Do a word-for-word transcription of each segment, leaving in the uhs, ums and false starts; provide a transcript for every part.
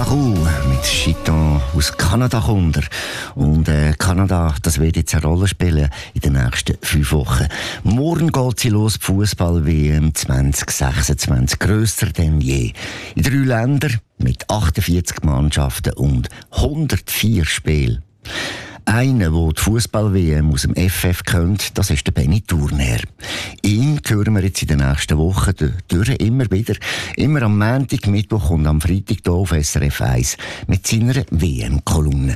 Garou mit Chiton aus Kanada kommt er. Und äh, Kanada, das wird jetzt eine Rolle spielen in den nächsten fünf Wochen. Morgen geht sie los, die Fußball-W M zwanzig sechsundzwanzig, grösser denn je. In drei Ländern mit achtundvierzig Mannschaften und hundertvier Spielen. Einer, der die Fußball-W M aus dem F F kennt, das ist der Benny Thurnherr. Ihn hören wir jetzt in den nächsten Wochen durch immer wieder. Immer am Montag, Mittwoch und am Freitag hier auf S R F eins mit seiner W M-Kolumne.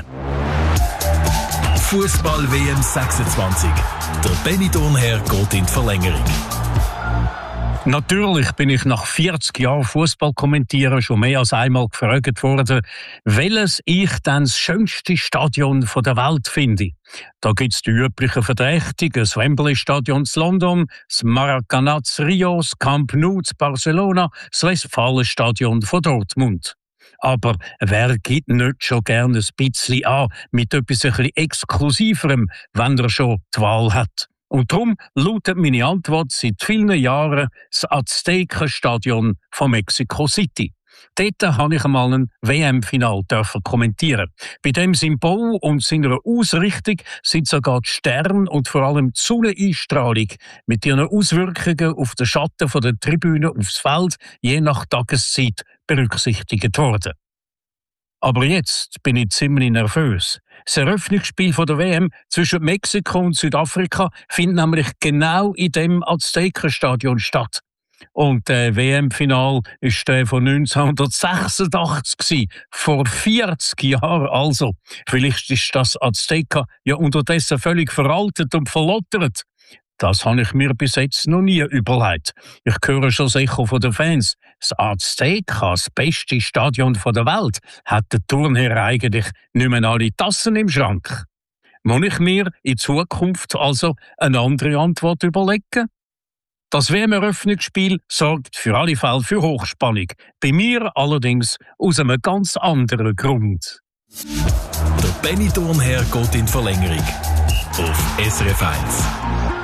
Fußball-W M sechsundzwanzig. Der Benny Thurnherr geht in die Verlängerung. Natürlich bin ich nach vierzig Jahren Fußball kommentieren schon mehr als einmal gefragt worden, welches ich denn das schönste Stadion der Welt finde. Da gibt es die üblichen Verdächtigen, das Wembley-Stadion in London, das Maracanã in Rio, das Camp Nou in Barcelona, das Westfalenstadion von Dortmund. Aber wer gibt nicht schon gerne ein bisschen an mit etwas ein bisschen Exklusiverem, wenn er schon die Wahl hat? Und darum lautet meine Antwort seit vielen Jahren das Aztekenstadion von Mexico City. Dort habe ich einmal ein W M-Final kommentieren. Bei dem seinem Bau und seiner Ausrichtung sind sogar die Sterne und vor allem die Sonneneinstrahlung mit ihren Auswirkungen auf den Schatten von der Tribüne aufs Feld je nach Tageszeit berücksichtigt worden. Aber jetzt bin ich ziemlich nervös. Das Eröffnungsspiel der W M zwischen Mexiko und Südafrika findet nämlich genau in dem Aztekenstadion statt. Und der W M-Final war der von neunzehnhundertsechsundachtzig, vor vierzig Jahren also. Vielleicht ist das Azteka ja unterdessen völlig veraltet und verlottert. Das habe ich mir bis jetzt noch nie überlegt. Ich höre schon sicher von den Fans, das Azteca, das beste Stadion der Welt, hat der Thurnherr eigentlich nicht mehr alle Tassen im Schrank. Muss ich mir in Zukunft also eine andere Antwort überlegen? Das W M-Eröffnungsspiel sorgt für alle Fälle für Hochspannung. Bei mir allerdings aus einem ganz anderen Grund. Der Benny Thurnherr geht in Verlängerung auf S R F eins.